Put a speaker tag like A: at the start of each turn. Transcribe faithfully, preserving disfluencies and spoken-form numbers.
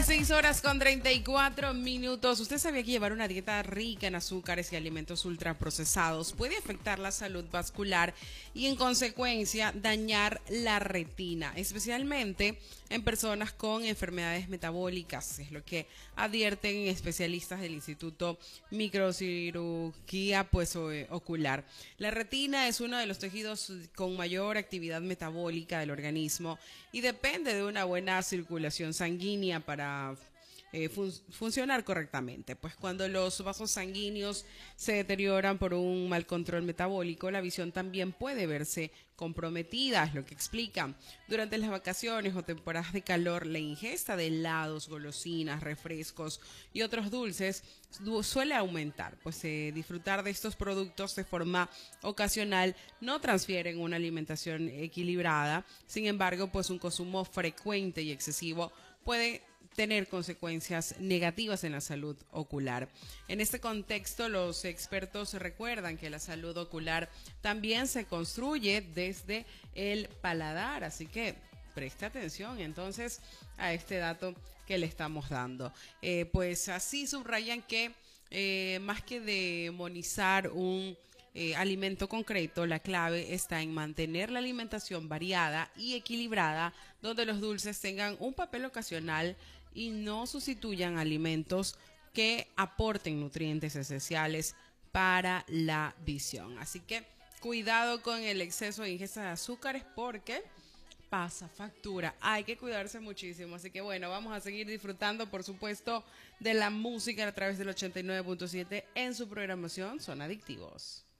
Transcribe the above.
A: dieciséis horas con treinta y cuatro minutos. ¿Usted sabía que llevar una dieta rica en azúcares y alimentos ultraprocesados puede afectar la salud vascular y en consecuencia dañar la retina, especialmente en personas con enfermedades metabólicas? Es lo que advierten especialistas del Instituto Microcirugía pues, Ocular. La retina es uno de los tejidos con mayor actividad metabólica del organismo y depende de una buena circulación sanguínea para eh, fun funcionar correctamente. Pues cuando los vasos sanguíneos se deterioran por un mal control metabólico, la visión también puede verse comprometida, es lo que explican. Durante las vacaciones o temporadas de calor, la ingesta de helados, golosinas, refrescos y otros dulces suele aumentar, pues eh, disfrutar de estos productos de forma ocasional no transfieren una alimentación equilibrada. Sin embargo, pues un consumo frecuente y excesivo puede tener consecuencias negativas en la salud ocular. En este contexto, los expertos recuerdan que la salud ocular también se construye desde el paladar, así que preste atención entonces a este dato que le estamos dando. Eh, pues así subrayan que eh, más que demonizar un Eh, alimento concreto, la clave está en mantener la alimentación variada y equilibrada, donde los dulces tengan un papel ocasional y no sustituyan alimentos que aporten nutrientes esenciales para la visión. Así que cuidado con el exceso de ingesta de azúcares porque pasa factura, hay que cuidarse muchísimo. Así que bueno, vamos a seguir disfrutando, por supuesto, de la música a través del ochenta y nueve punto siete en su programación Son Adictivos.